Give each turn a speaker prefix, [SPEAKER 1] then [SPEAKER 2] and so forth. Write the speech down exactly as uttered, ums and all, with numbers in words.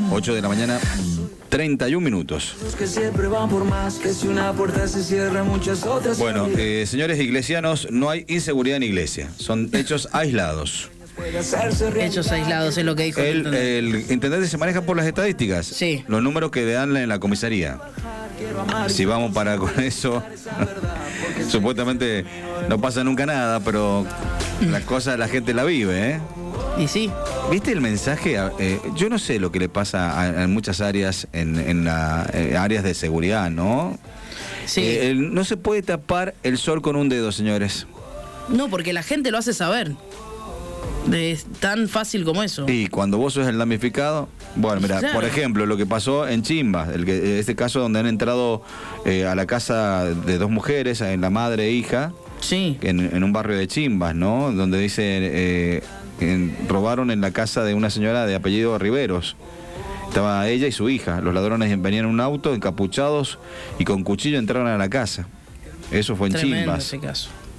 [SPEAKER 1] ocho de la mañana, treinta y un minutos. Bueno, eh, señores iglesianos, no hay inseguridad en iglesia. Son hechos aislados.
[SPEAKER 2] Hechos aislados es lo que dijo
[SPEAKER 1] el, el intendente. Se maneja por las estadísticas.
[SPEAKER 2] Sí.
[SPEAKER 1] Los números que dan en la comisaría. Si vamos para con eso, supuestamente no pasa nunca nada, pero la cosa la gente la vive, ¿eh?
[SPEAKER 2] Y sí.
[SPEAKER 1] ¿Viste el mensaje? Eh, yo no sé lo que le pasa a, en muchas áreas, en, en la, eh, áreas de seguridad, ¿no?
[SPEAKER 2] Sí.
[SPEAKER 1] Eh, el, no se puede tapar el sol con un dedo, señores.
[SPEAKER 2] No, porque la gente lo hace saber. Es tan fácil como eso.
[SPEAKER 1] Y cuando vos sos el damnificado, bueno, mira,
[SPEAKER 2] claro.
[SPEAKER 1] Por ejemplo, lo que pasó en Chimba, el que, este caso donde han entrado eh, a la casa de dos mujeres, en la madre e hija,
[SPEAKER 2] sí.
[SPEAKER 1] en, en un barrio de Chimbas, ¿no? Donde dice, eh, en, robaron en la casa de una señora de apellido Riveros. Estaba ella y su hija. Los ladrones venían en un auto, encapuchados y con cuchillo entraron a la casa. Eso fue en
[SPEAKER 2] Tremendo
[SPEAKER 1] Chimbas.
[SPEAKER 2] ese caso.